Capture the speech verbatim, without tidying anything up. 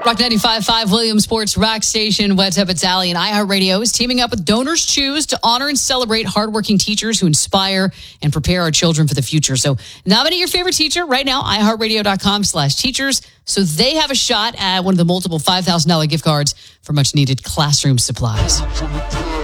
Rock ninety-five point five, Williamsport's Rock Station. What's up? It's Allie, and iHeartRadio is teaming up with Donors Choose to honor and celebrate hardworking teachers who inspire and prepare our children for the future. So nominate your favorite teacher right now, iHeartRadio.com slash teachers, so they have a shot at one of the multiple five thousand dollars gift cards for much-needed classroom supplies.